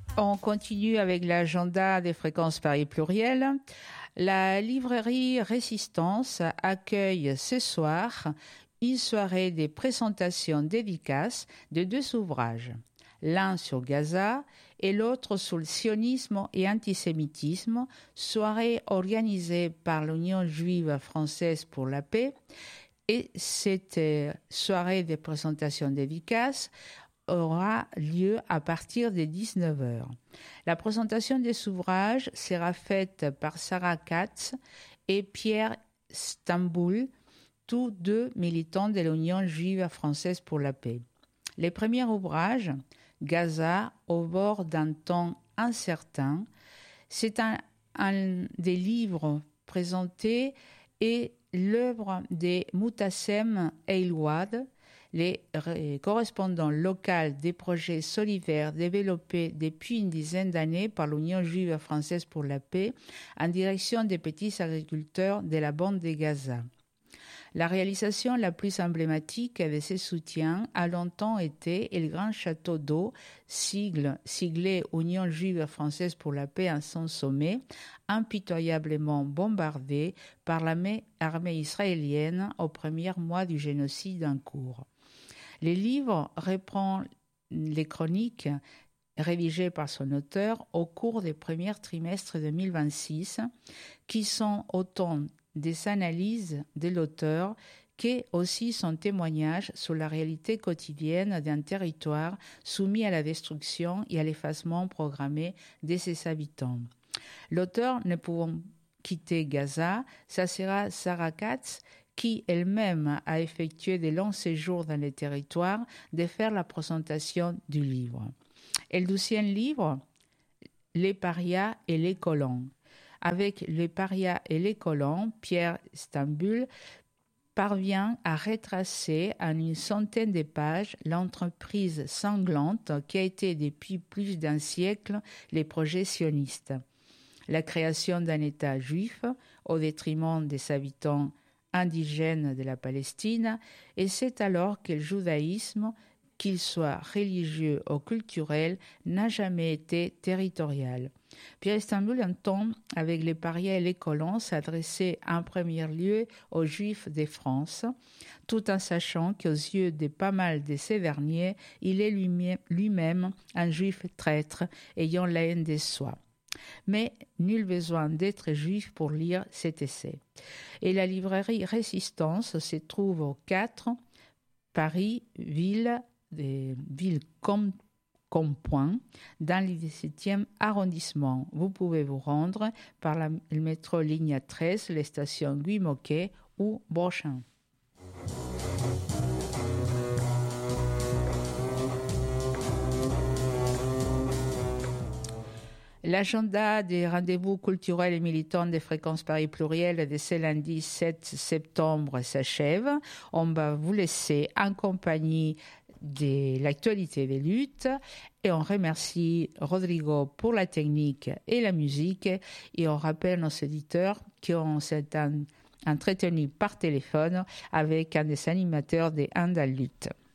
On continue avec l'agenda des fréquences Paris pluriel. La librairie Résistance accueille ce soir une soirée de présentations dédicaces de deux ouvrages, l'un sur Gaza et l'autre sur le sionisme et antisémitisme, soirée organisée par l'Union juive française pour la paix. Et cette soirée de présentation dédicaces aura lieu à partir de 19h. La présentation des ouvrages sera faite par Sarah Katz et Pierre Stamboul, tous deux militants de l'Union juive française pour la paix. Les premiers ouvrages, Gaza au bord d'un temps incertain, c'est un des livres présentés et l'œuvre de Moutassem Eilwad, les correspondants locaux des projets solidaires développés depuis une dizaine d'années par l'Union juive française pour la paix en direction des petits agriculteurs de la bande de Gaza. La réalisation la plus emblématique de ces soutiens a longtemps été le grand château d'eau, siglé Union juive française pour la paix en son sommet, impitoyablement bombardé par l'armée israélienne au premier mois du génocide en cours. Le livre reprend les chroniques rédigées par son auteur au cours des premiers trimestres 2026, qui sont autant des analyses de l'auteur qu'est aussi son témoignage sur la réalité quotidienne d'un territoire soumis à la destruction et à l'effacement programmé de ses habitants. L'auteur ne pouvant quitter Gaza, ça sera Sarah Katz, qui elle-même a effectué de longs séjours dans les territoires, de faire la présentation du livre. Et le deuxième livre, Les parias et les colons. Avec Les parias et les colons, Pierre Stamboul parvient à retracer en une centaine de pages l'entreprise sanglante qui a été depuis plus d'un siècle les projets sionistes. La création d'un État juif au détriment des habitants indigènes de la Palestine, et c'est alors que le judaïsme, qu'il soit religieux ou culturel, n'a jamais été territorial. Pierre Stamboul entend, avec Les parias et les colons, s'adresser en premier lieu aux Juifs de France, tout en sachant qu'aux yeux de pas mal de ces derniers, il est lui-même un Juif traître ayant la haine de soi. Mais nul besoin d'être juif pour lire cet essai. Et la librairie Résistance se trouve au 4 Paris, ville comme point, dans le 17e arrondissement. Vous pouvez vous rendre par le métro ligne 13, les stations Guy-Moquet ou Brochant. L'agenda des rendez-vous culturels et militants des fréquences Paris pluriel de ce lundi 7 septembre s'achève. On va vous laisser en compagnie de l'actualité des luttes et on remercie Rodrigo pour la technique et la musique et on rappelle nos auditeurs qu'on s'est entretenu par téléphone avec un des animateurs des Andal Lutte.